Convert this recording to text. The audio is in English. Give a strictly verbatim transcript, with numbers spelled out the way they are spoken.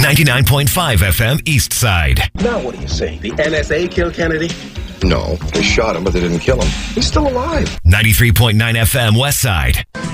ninety-nine point five F M East Side. Now what do you say? The N S A killed Kennedy? No, they shot him, but they didn't kill him. He's still alive. ninety-three point nine F M West Side.